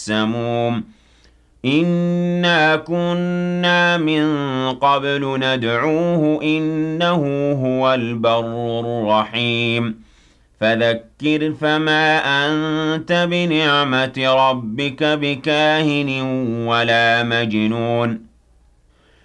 السَّمُومِ إِنَّا كُنَّا مِن قَبْلُ نَدْعُوهُ ۖ إِنَّهُ هُوَ الْبَرُّ الرَّحِيمُ فَذَكِّرْ فَمَا أَنتَ بِنِعْمَةِ رَبِّكَ بِكَاهِنٍ وَلَا مَجْنُونٍ